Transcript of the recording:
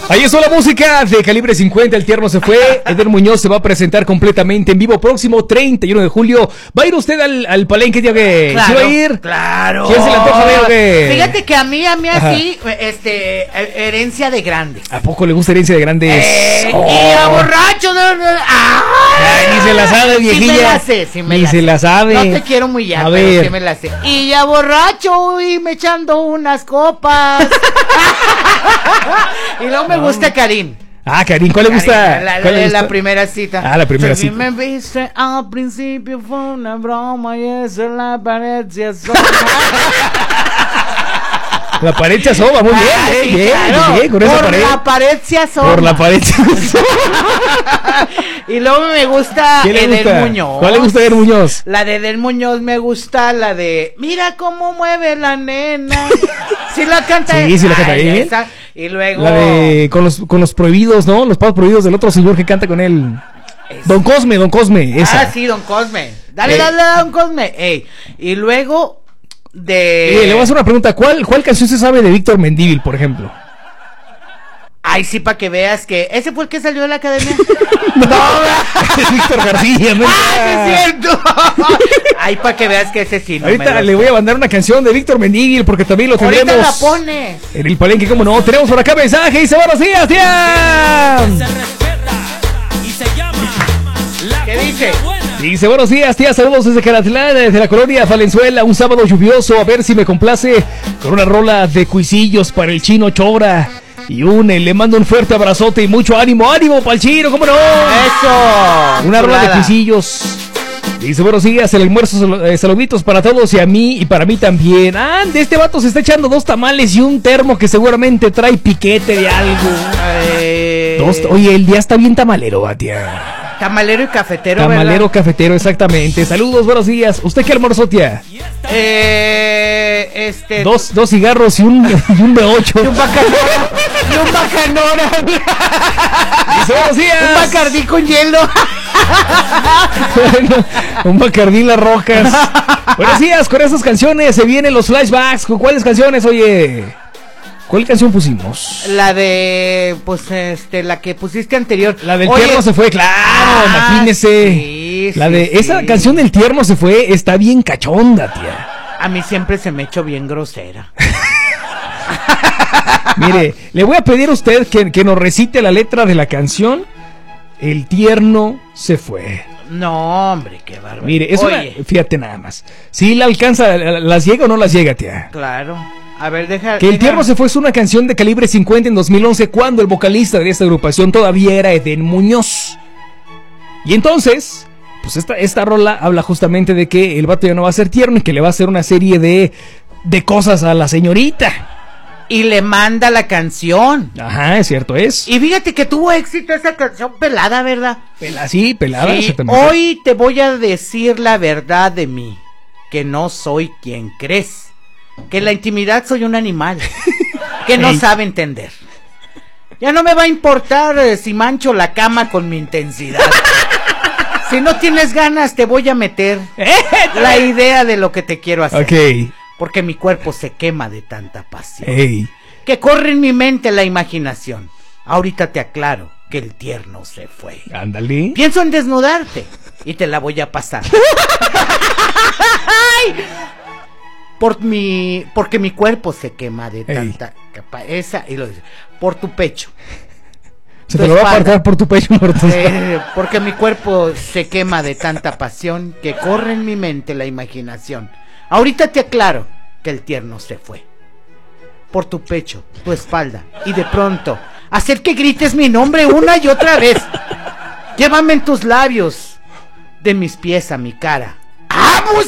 Ahí está la música de Calibre 50, el tierno se fue. Eder Muñoz se va a presentar completamente en vivo próximo 31 de julio. ¿Va a ir usted al palenque, tío? ¿Qué? Claro, ¿Sí va a ir? Claro. ¿Quién se le antoja ver o qué? Fíjate que a mí así, herencia de grandes. ¿A poco le gusta herencia de grandes? Y a borracho. Ni se la sabe, viejilla. Sí me la sé, sí me Ni la se sé. la sabe. No te quiero muy ya, a pero ver. sí me la sé. Y ya borracho y me echando unas copas. Y luego me gusta Karim. Ah, Karim, ¿cuál le gusta? La primera cita. Ah, la primera cita. Si me viste al principio fue una broma y eso la pared se asoma. La pared se asoma, muy bien, Sí, bien, claro. bien, con esa Por pared. la pared se asoma. Por la pared se asoma. Y luego me gusta ¿Quién le Eder gusta? Muñoz. ¿Cuál le gusta Eder Muñoz? La de Eder Muñoz me gusta, la de mira cómo mueve la nena. Sí la canta. Sí, la canta bien. Esa. Y luego La de con los prohibidos, ¿no? Los pagos prohibidos del otro señor que canta con él. Don Cosme, esa. Ah, sí, Don Cosme. Dale, Don Cosme. Ey. Y luego Le voy a hacer una pregunta. ¿Cuál canción se sabe de Víctor Mendívil, por ejemplo? Ay, sí, para que veas que ese fue el que salió de la academia. Es Víctor García, ¿no? ¡Ah, es cierto! Ay, para que veas que ese sí no ahorita le voy a mandar una canción de Víctor Mendívil porque también lo tendremos. Ahorita la pones en el palenque, ¿cómo no? Tenemos por acá mensaje y dice: buenos días, tía. ¿Qué dice? Dice: buenos días, tía, saludos desde Caratlán, desde la colonia Valenzuela, un sábado lluvioso, a ver si me complace con una rola de Cuisillos para el Chino Chobra. Y le mando un fuerte abrazote y mucho ánimo para el Chino, ¿cómo no? ¡Eso! Una rola de Cuisillos. Dice: buenos días, el almuerzo, saluditos para todos y a mí y para mí también. De este vato se está echando 2 tamales y un termo que seguramente trae piquete de algo. Oye, el día está bien tamalero, tía. Tamalero y cafetero, Tamalero, cafetero, exactamente. Saludos, buenos días. ¿Usted qué almorzó, tía? 2 cigarros y un B8. Y un bacanora. Dice: buenos días. Un bacardí con hielo. Un bacardí Las Rocas. Buenos días, con esas canciones se vienen los flashbacks. ¿Con cuáles canciones, oye? ¿Cuál canción pusimos? La de, la que pusiste anterior. La del Tierno se fue, claro, imagínese. Sí, Esa canción del Tierno se fue, está bien cachonda, tía. A mí siempre se me echó bien grosera. Mire, le voy a pedir a usted que nos recite la letra de la canción El Tierno se fue. No, hombre, qué bárbaro. Mire, fíjate nada más. Si la alcanza, ¿las llega o no las llega, tía? Claro. A ver, deja. Que El Tierno se fue es una canción de Calibre 50 en 2011, cuando el vocalista de esta agrupación todavía era Eder Muñoz. Y entonces, pues esta rola habla justamente de que el vato ya no va a ser tierno y que le va a hacer una serie de cosas a la señorita. Y le manda la canción. Ajá, es cierto, es. Y fíjate que tuvo éxito esa canción pelada, ¿verdad? Pelada, sí, exactamente. Hoy te voy a decir la verdad de mí, que no soy quien crees. Que en la intimidad soy un animal que no sabe entender. Ya no me va a importar si mancho la cama con mi intensidad. Si no tienes ganas, te voy a meter la idea de lo que te quiero hacer. Ok. Porque mi cuerpo se quema de tanta pasión. Ey. Que corre en mi mente la imaginación. Ahorita te aclaro que el tierno se fue. Ándale. Pienso en desnudarte y te la voy a pasar. Porque mi cuerpo se quema de tanta esa y lo dice, por tu pecho. Se te lo va a apartar por tu pecho, porque mi cuerpo se quema de tanta pasión que corre en mi mente la imaginación. Ahorita te aclaro que el tierno se fue. Por tu pecho, tu espalda y de pronto hacer que grites mi nombre una y otra vez. Llévame en tus labios, de mis pies a mi cara. ¡Vamos!